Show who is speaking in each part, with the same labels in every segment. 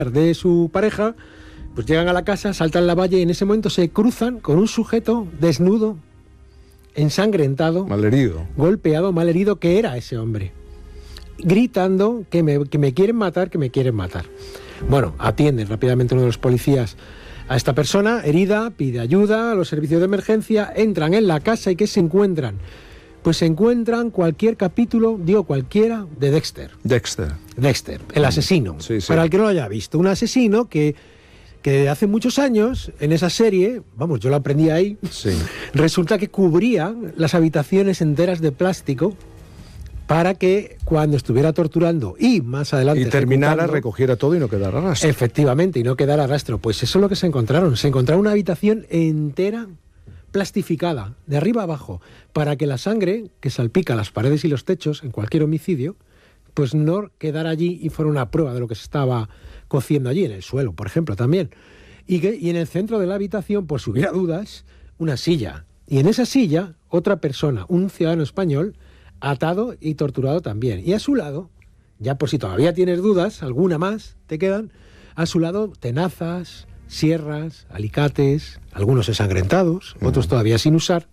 Speaker 1: de su pareja, pues llegan a la casa, saltan la valla y en ese momento se cruzan con un sujeto desnudo, ensangrentado,
Speaker 2: malherido,
Speaker 1: golpeado, malherido, que era ese hombre, gritando que me quieren matar, que me quieren matar. Bueno, atienden rápidamente uno de los policías a esta persona herida, pide ayuda a los servicios de emergencia, entran en la casa y ¿qué se encuentran? Pues se encuentran cualquier capítulo, digo cualquiera, de Dexter, el asesino.
Speaker 2: Sí.
Speaker 1: Para el que no lo haya visto, un asesino que hace muchos años, en esa serie, vamos, yo lo aprendí ahí,
Speaker 2: sí,
Speaker 1: resulta que cubría las habitaciones enteras de plástico para que cuando estuviera torturando y más adelante...
Speaker 2: Y terminara, recogiera todo y no quedara rastro.
Speaker 1: Efectivamente, y no quedara rastro. Pues eso es lo que se encontraron. Se encontraron una habitación entera plastificada, de arriba a abajo, para que la sangre que salpica las paredes y los techos en cualquier homicidio, pues no quedara allí y fuera una prueba de lo que se estaba cociendo allí, en el suelo, por ejemplo, también. Y en el centro de la habitación, por si hubiera dudas, una silla. Y en esa silla, otra persona, un ciudadano español, atado y torturado también. Y a su lado, ya por si todavía tienes dudas, alguna más te quedan, a su lado tenazas, sierras, alicates, algunos ensangrentados, otros todavía sin usar,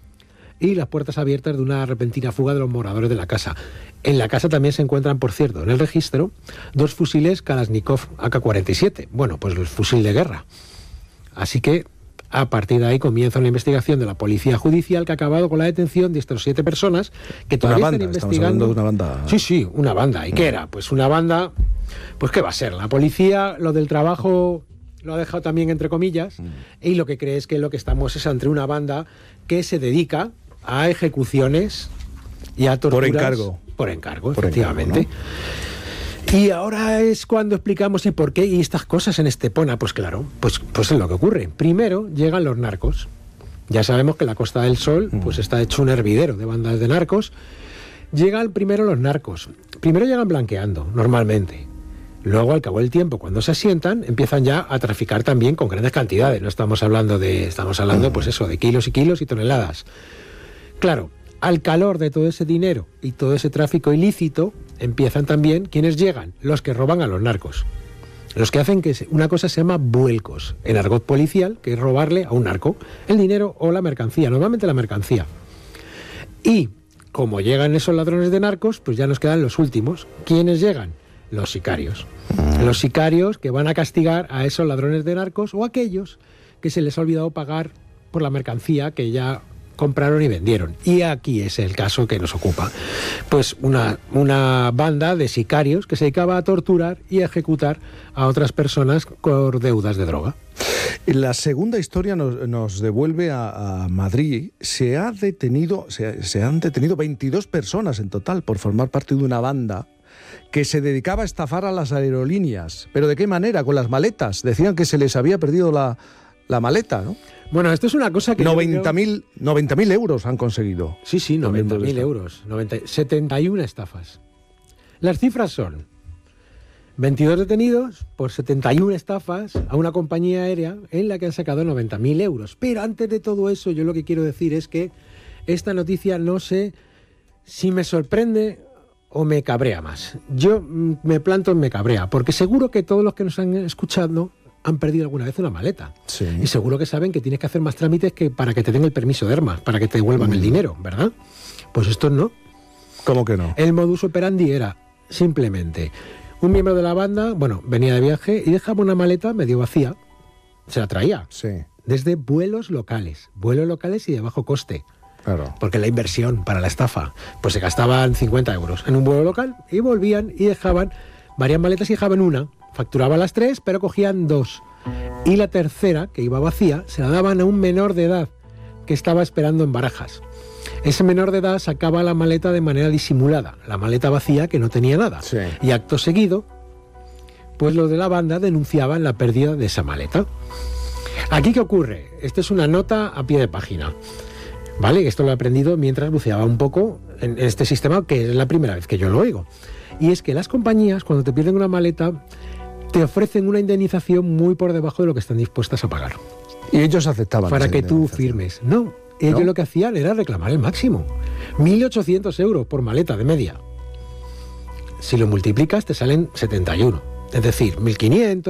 Speaker 1: y las puertas abiertas de una repentina fuga de los moradores de la casa. En la casa también se encuentran, por cierto, en el registro, 2 fusiles Kalashnikov AK-47, bueno, pues el fusil de guerra. Así que a partir de ahí comienza una investigación de la policía judicial que ha acabado con la detención de estas 7 personas que todavía están investigando.
Speaker 2: Estamos hablando de una banda.
Speaker 1: Sí, una banda. ¿Y qué era? Pues una banda, pues ¿qué va a ser? La policía, lo del trabajo lo ha dejado también entre comillas, y lo que cree es que lo que estamos es ante una banda que se dedica a ejecuciones y a torturas. Por encargo, efectivamente. ¿No? Y ahora es cuando explicamos el por qué y estas cosas en Estepona. Pues claro, pues es lo que ocurre. Primero llegan los narcos. Ya sabemos que la Costa del Sol pues está hecho un hervidero de bandas de narcos. Llegan primero los narcos. Primero llegan blanqueando, normalmente. Luego, al cabo del tiempo, cuando se asientan, empiezan ya a traficar también con grandes cantidades. No estamos hablando pues eso, de kilos y kilos y toneladas. Claro, al calor de todo ese dinero y todo ese tráfico ilícito, empiezan también, ¿quiénes llegan? Los que roban a los narcos. Los que hacen que una cosa se llama vuelcos, en argot policial, que es robarle a un narco el dinero o la mercancía, normalmente la mercancía. Y como llegan esos ladrones de narcos, pues ya nos quedan los últimos. ¿Quiénes llegan? Los sicarios. Los sicarios que van a castigar a esos ladrones de narcos o aquellos que se les ha olvidado pagar por la mercancía que ya compraron y vendieron. Y aquí es el caso que nos ocupa. Pues una banda de sicarios que se dedicaba a torturar y a ejecutar a otras personas por deudas de droga.
Speaker 2: La segunda historia nos devuelve a Madrid. Se han detenido 22 personas en total por formar parte de una banda que se dedicaba a estafar a las aerolíneas. ¿Pero de qué manera? Con las maletas. Decían que se les había perdido la maleta, ¿no?
Speaker 1: Bueno, esto es una cosa que...
Speaker 2: 90.000 euros han conseguido.
Speaker 1: Sí, 90.000 euros. 71 estafas. Las cifras son 22 detenidos por 71 estafas a una compañía aérea en la que han sacado 90.000 euros. Pero antes de todo eso, yo lo que quiero decir es que esta noticia no sé si me sorprende o me cabrea más. Yo me planto en me cabrea, porque seguro que todos los que nos han escuchado han perdido alguna vez una maleta.
Speaker 2: Sí.
Speaker 1: Y seguro que saben que tienes que hacer más trámites que para que te den el permiso de armas, para que te devuelvan el dinero, ¿verdad? Pues esto no.
Speaker 2: ¿Cómo que no?
Speaker 1: El modus operandi era simplemente un miembro de la banda, venía de viaje y dejaba una maleta medio vacía. Se la traía.
Speaker 2: Sí.
Speaker 1: Desde vuelos locales y de bajo coste.
Speaker 2: Claro.
Speaker 1: Porque la inversión para la estafa, pues se gastaban 50 euros en un vuelo local y volvían y dejaban varias maletas y dejaban una. Facturaban las 3, pero cogían 2. Y la tercera, que iba vacía, se la daban a un menor de edad que estaba esperando en Barajas. Ese menor de edad sacaba la maleta de manera disimulada, la maleta vacía que no tenía nada.
Speaker 2: Sí.
Speaker 1: Y acto seguido, pues los de la banda denunciaban la pérdida de esa maleta. ¿Aquí qué ocurre? Esta es una nota a pie de página. ¿Vale? Esto lo he aprendido mientras buceaba un poco en este sistema, que es la primera vez que yo lo oigo. Y es que las compañías, cuando te pierden una maleta, te ofrecen una indemnización muy por debajo de lo que están dispuestas a pagar.
Speaker 2: Y ellos aceptaban.
Speaker 1: Para que tú firmes. No, ellos lo que hacían era reclamar el máximo. 1.800 euros por maleta de media. Si lo multiplicas, te salen 71. Es decir, 1500.